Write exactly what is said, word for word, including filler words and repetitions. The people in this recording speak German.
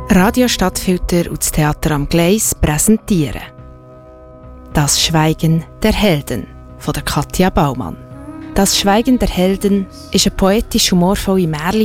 Radio Stadtfilter und das Theater am Gleis präsentieren «Das Schweigen der Helden» von der Katja Baumann. «Das Schweigen der Helden» ist eine poetisch humorvolle Märchen